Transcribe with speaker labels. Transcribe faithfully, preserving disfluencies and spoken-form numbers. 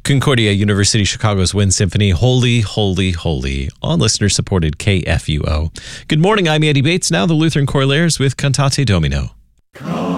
Speaker 1: Concordia University Chicago's Wind Symphony, Holy, Holy, Holy, on listener-supported K F U O. Good morning, I'm Andy Bates, now the Lutheran Choir with Cantate Domino.